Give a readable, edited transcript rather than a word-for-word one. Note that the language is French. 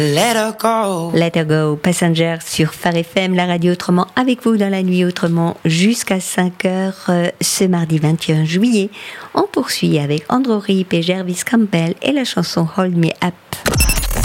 Let her go. Let her go, Passenger sur Phare FM, la radio autrement, avec vous dans la nuit autrement jusqu'à 5h ce mardi 21 juillet. On poursuit avec Andrew Rip et Jervis Campbell et la chanson Hold Me Up.